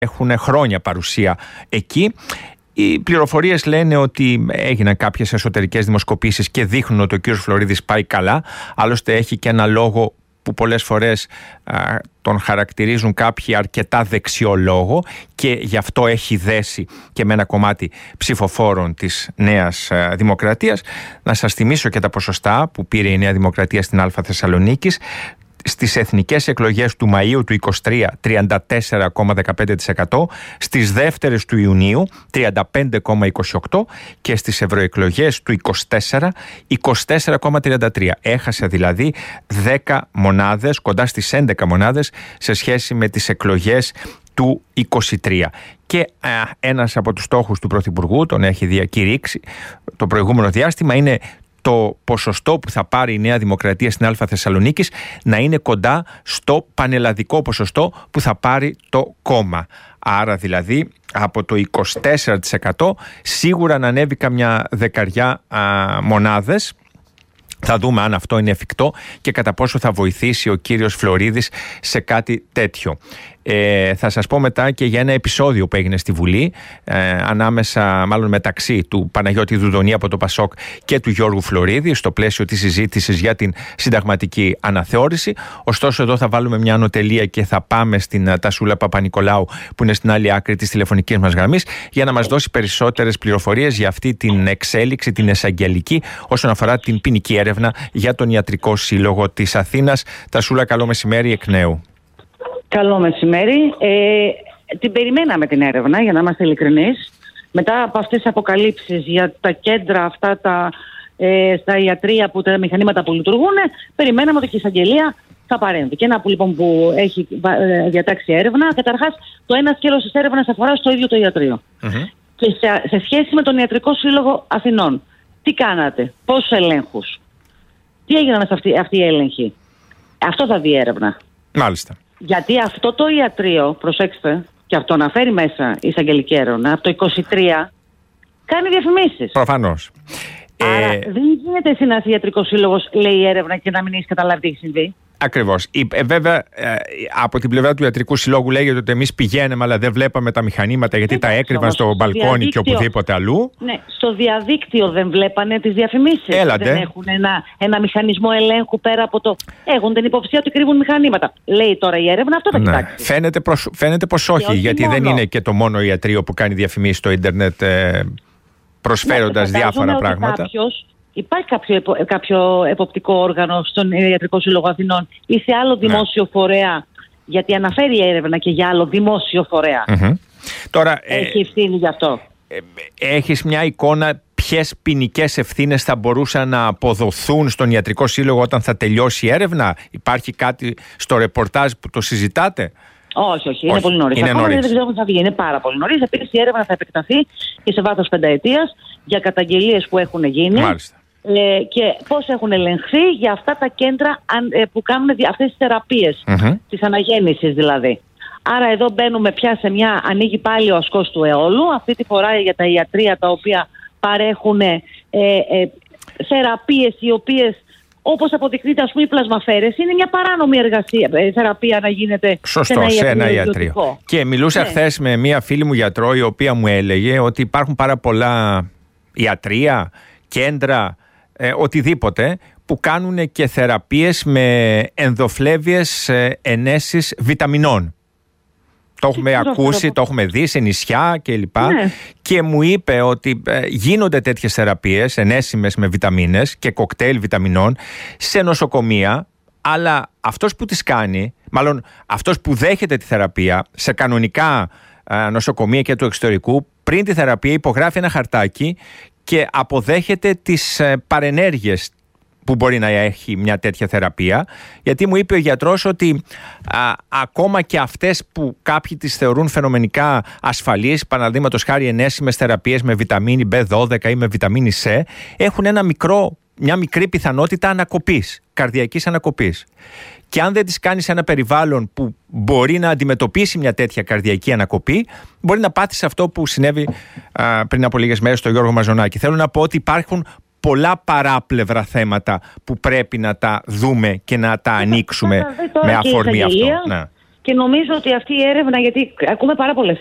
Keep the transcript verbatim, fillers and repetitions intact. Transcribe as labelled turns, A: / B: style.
A: έχουν χρόνια παρουσία εκεί. Οι πληροφορίες λένε ότι έγιναν κάποιες εσωτερικές δημοσκοπήσεις και δείχνουν ότι ο κύριος Φλωρίδης πάει καλά. Άλλωστε έχει και ένα λόγο που πολλές φορές α, τον χαρακτηρίζουν κάποιοι αρκετά δεξιό λόγο, και γι' αυτό έχει δέσει και με ένα κομμάτι ψηφοφόρων της Νέας α, Δημοκρατίας. Να σας θυμίσω και τα ποσοστά που πήρε η Νέα Δημοκρατία στην Αλφα Θεσσαλονίκης. Στις εθνικές εκλογές του Μαΐου του είκοσι τρία, τριάντα τέσσερα κόμμα δεκαπέντε τοις εκατό, στις δεύτερες του Ιουνίου τριάντα πέντε κόμμα είκοσι οκτώ τοις εκατό και στις ευρωεκλογές του είκοσι τέσσερα είκοσι τέσσερα κόμμα τριάντα τρία τοις εκατό. Έχασε δηλαδή δέκα μονάδες, κοντά στις έντεκα μονάδες σε σχέση με τις εκλογές του είκοσι τρία. Και α, ένας από τους στόχους του Πρωθυπουργού, τον έχει διακηρύξει το προηγούμενο διάστημα, είναι το ποσοστό που θα πάρει η Νέα Δημοκρατία στην Αλφα Θεσσαλονίκης να είναι κοντά στο πανελλαδικό ποσοστό που θα πάρει το κόμμα. Άρα δηλαδή από το είκοσι τέσσερα τοις εκατό σίγουρα να ανέβει καμιά δεκαριά α, μονάδες. Θα δούμε αν αυτό είναι εφικτό και κατά πόσο θα βοηθήσει ο κύριος Φλωρίδης σε κάτι τέτοιο. Ε, θα σας πω μετά και για ένα επεισόδιο που έγινε στη Βουλή ε, ανάμεσα, μάλλον μεταξύ του Παναγιώτη Δουδονή από το Πασόκ και του Γιώργου Φλωρίδη στο πλαίσιο της συζήτησης για την συνταγματική αναθεώρηση. Ωστόσο εδώ θα βάλουμε μια ανωτελεία και θα πάμε στην Τασούλα Παπα-Νικολάου που είναι στην άλλη άκρη της τηλεφωνικής μας γραμμής για να μας δώσει περισσότερες πληροφορίες για αυτή την εξέλιξη, την εισαγγελική, όσον αφορά την ποινική έρευνα για τον Ιατρικό Σύλλογο της Αθήνας. Τασούλα, καλό μεσημέρι εκ νέου.
B: Καλό μεσημέρι. Ε, την περιμέναμε την έρευνα, για να είμαστε ειλικρινείς. Μετά από αυτές τις αποκαλύψεις για τα κέντρα αυτά, τα, ε, στα ιατρεία, που, τα μηχανήματα που λειτουργούν, περιμέναμε ότι η εισαγγελία θα παρέμβει. Και ένα που, λοιπόν, που έχει ε, διατάξει έρευνα, καταρχάς το ένα σκέλος της έρευνας αφορά στο ίδιο το ιατρείο. Mm-hmm. Και σε, σε σχέση με τον Ιατρικό Σύλλογο Αθηνών, τι κάνατε, πόσους ελέγχους, τι έγιναν αυτοί, αυτοί οι έλεγχοι. Αυτό θα δει έρευνα.
A: Μάλιστα. Γιατί
B: αυτό το ιατρείο, προσέξτε, και αυτό αναφέρει μέσα η εισαγγελική έρευνα, από το είκοσι τρία κάνει διαφημίσεις.
A: Προφανώς.
B: Άρα ε... δεν γίνεται εσύ να είσαι ιατρικός σύλλογος, λέει η έρευνα, και να μην έχεις καταλάβει τι έχει συμβεί.
A: Ακριβώς. Ε, βέβαια, ε, από την πλευρά του Ιατρικού Συλλόγου λέγεται ότι εμείς πηγαίναμε, αλλά δεν βλέπαμε τα μηχανήματα γιατί τα έκρυβαν στο μπαλκόνι και οπουδήποτε αλλού.
B: Ναι, στο διαδίκτυο δεν βλέπανε τις διαφημίσεις.
A: Έλατε.
B: Δεν έχουν ένα, ένα μηχανισμό ελέγχου πέρα από το. Έχουν την υποψία ότι κρύβουν μηχανήματα. Λέει τώρα η έρευνα, αυτό θα
A: ναι.
B: κοιτάξει.
A: Φαίνεται, προς, φαίνεται πως όχι, όχι, γιατί μόνο. Δεν είναι και το μόνο ιατρείο που κάνει διαφημίσεις στο ίντερνετ ε, προσφέροντας ναι, διάφορα πράγματα.
B: Κάποιος, υπάρχει κάποιο, επο, κάποιο εποπτικό όργανο στον Ιατρικό Σύλλογο Αθηνών ή σε άλλο δημόσιο ναι. φορέα, γιατί αναφέρει η έρευνα και για άλλο δημόσιο φορέα.
A: Mm-hmm. Τώρα,
B: έχει ευθύνη γι' αυτό.
A: Ε, έχεις μια εικόνα ποιες ποινικές ευθύνες θα μπορούσαν να αποδοθούν στον Ιατρικό Σύλλογο όταν θα τελειώσει η έρευνα? Υπάρχει κάτι στο ρεπορτάζ που το συζητάτε?
B: Όχι, όχι, είναι όχι. πολύ νωρίς. Ακόμα δεν ξέρω αν θα βγει. Είναι πάρα πολύ νωρίς. Επίσης η έρευνα θα επεκταθεί και σε βάθος πενταετίας για καταγγελίες που έχουν γίνει.
A: Μάλιστα.
B: Ε, και πώς έχουν ελεγχθεί για αυτά τα κέντρα ε, που κάνουν αυτές τις θεραπείες, mm-hmm. της αναγέννησης δηλαδή. Άρα εδώ μπαίνουμε πια σε μια, ανοίγει πάλι ο ασκός του αιώλου, αυτή τη φορά για τα ιατρεία τα οποία παρέχουν ε, ε, θεραπείες οι οποίες, όπως αποδεικνύεται, ας πούμε, η πλασμαφέρεση είναι μια παράνομη εργασία, ε, θεραπεία να γίνεται.
A: Σωστό,
B: σε ένα,
A: σε ένα
B: ιατρείο.
A: ιατρείο. Και μιλούσα ναι. χθες με μια φίλη μου γιατρό, η οποία μου έλεγε ότι υπάρχουν πάρα πολλά ιατρεία, κέντρα, ε, οτιδήποτε, που κάνουν και θεραπείες με ενδοφλέβιες ε, ενέσεις βιταμινών. Το έχουμε ακούσει, το έχουμε δει σε νησιά κλπ. Ναι. Και μου είπε ότι ε, γίνονται τέτοιες θεραπείες ενέσιμες με βιταμίνες και κοκτέιλ βιταμινών σε νοσοκομεία, αλλά αυτός που τις κάνει, μάλλον αυτός που δέχεται τη θεραπεία σε κανονικά ε, νοσοκομεία και του εξωτερικού, πριν τη θεραπεία υπογράφει ένα χαρτάκι και αποδέχεται τις ε, παρενέργειες που μπορεί να έχει μια τέτοια θεραπεία, γιατί μου είπε ο γιατρός ότι α, ακόμα και αυτές που κάποιοι τις θεωρούν φαινομενικά ασφαλείς, παραδείγματος χάρη ενέσιμες θεραπείες με βιταμίνη μπι δώδεκα ή με βιταμίνη C, έχουν ένα μικρό, μια μικρή πιθανότητα ανακοπής, καρδιακής ανακοπής. Και αν δεν τις κάνεις σε ένα περιβάλλον που μπορεί να αντιμετωπίσει μια τέτοια καρδιακή ανακοπή, μπορεί να πάθεις αυτό που συνέβη α, πριν από λίγες μέρες στον Γιώργο Μαζονάκη. Θέλω να πω ότι υπάρχουν πολλά παράπλευρα θέματα που πρέπει να τα δούμε και να τα ανοίξουμε με αφορμή αυτό.
B: Ναι. Και νομίζω ότι αυτή η έρευνα, γιατί ακούμε πάρα πολλές